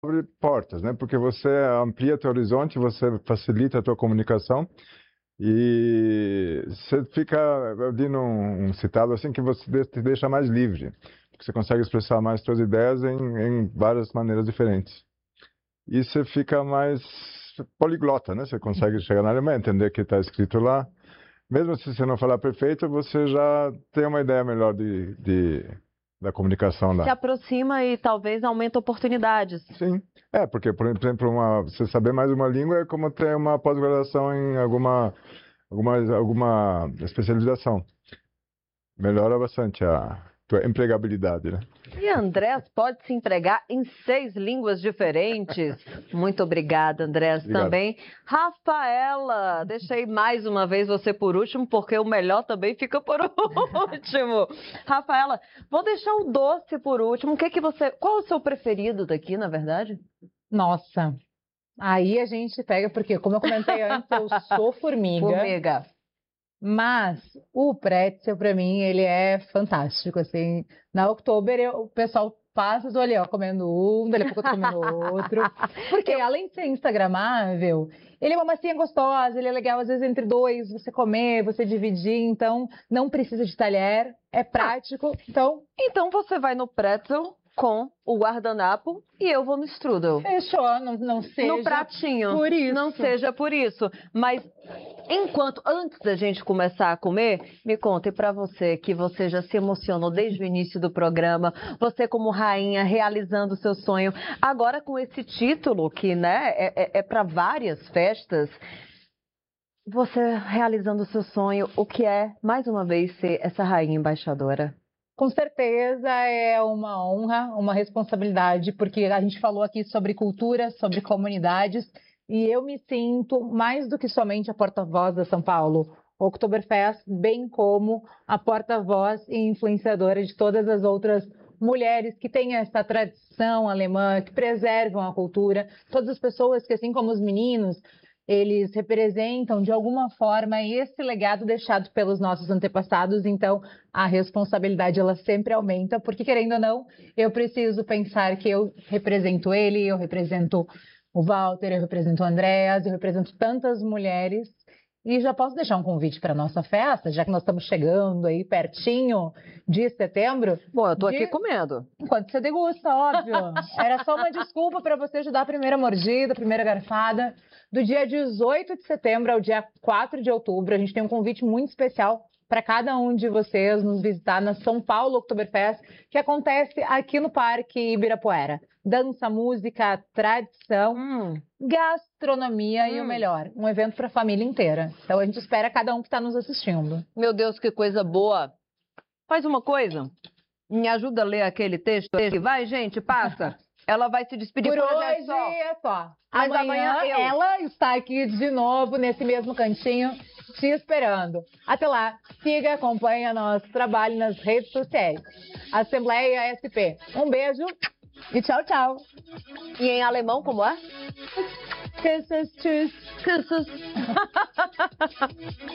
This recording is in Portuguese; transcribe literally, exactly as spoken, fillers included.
abre portas, né? Porque você amplia teu horizonte, você facilita a tua comunicação e você fica, eu li num um citado assim, que você de- te deixa mais livre, porque você consegue expressar mais suas ideias em, em várias maneiras diferentes. E você fica mais poliglota, né? Você consegue chegar na Alemanha, entender o que está escrito lá. Mesmo se você não falar perfeito, você já tem uma ideia melhor de, de da comunicação Se lá. aproxima e talvez aumenta oportunidades. Sim. É, porque, por exemplo, uma, você saber mais uma língua é como ter uma pós-graduação em alguma, alguma, alguma especialização. Melhora bastante a tua empregabilidade, né? E Andrés pode se empregar em seis línguas diferentes. Muito obrigada, Andrés, Obrigado. também. Rafaela, deixei mais uma vez você por último, porque o melhor também fica por último. Rafaela, vou deixar o doce por último. O que que você, qual é o seu preferido daqui, na verdade? Nossa, aí a gente pega, porque como eu comentei antes, eu sou formiga. Formiga. Mas o pretzel, para mim, ele é fantástico, assim. Na Oktober, eu- o pessoal passa do ali, ó, comendo um, dali a pouco eu tô comendo outro. Porque além de ser instagramável, ele é uma massinha gostosa, ele é legal, às vezes, entre dois, você comer, você dividir. Então, não precisa de talher, é prático. Então, Então você vai no pretzel com o guardanapo e eu vou no strudel. fechou, não, não seja No pratinho. por isso. Não seja por isso. Mas enquanto, antes da gente começar a comer, me conte pra você que você já se emocionou desde o início do programa, você como rainha realizando o seu sonho, agora com esse título que, né, é, é, é para várias festas, você realizando o seu sonho, o que é, mais uma vez, ser essa rainha embaixadora? Com certeza é uma honra, uma responsabilidade, porque a gente falou aqui sobre cultura, sobre comunidades, e eu me sinto mais do que somente a porta-voz da São Paulo Oktoberfest, bem como a porta-voz e influenciadora de todas as outras mulheres que têm essa tradição alemã, que preservam a cultura, todas as pessoas que, assim como os meninos, eles representam de alguma forma esse legado deixado pelos nossos antepassados. Então a responsabilidade ela sempre aumenta, porque querendo ou não, eu preciso pensar que eu represento ele, eu represento o Walter, eu represento o Andreas, eu represento tantas mulheres. E já posso deixar um convite para a nossa festa, já que nós estamos chegando aí pertinho de setembro. Bom, eu tô de... aqui comendo. Enquanto você degusta, óbvio. Era só uma desculpa para você ajudar a primeira mordida, a primeira garfada. Do dia dezoito de setembro ao dia quatro de outubro, a gente tem um convite muito especial para cada um de vocês nos visitar na São Paulo Oktoberfest, que acontece aqui no Parque Ibirapuera. Dança, música, tradição, Hum. gastronomia Hum. e o melhor, um evento para a família inteira. Então a gente espera cada um que está nos assistindo. Meu Deus, que coisa boa. Faz uma coisa, me ajuda a ler aquele texto. Vai, gente, passa. Ela vai se despedir Por por hoje, é hoje só. é só. Mas Amanhã, amanhã eu. ela está aqui de novo nesse mesmo cantinho te esperando. Até lá, siga, acompanhe nosso trabalho nas redes sociais. Assembleia S P. Um beijo e tchau, tchau. E em alemão, como é? Kisses, tschüss. Kisses.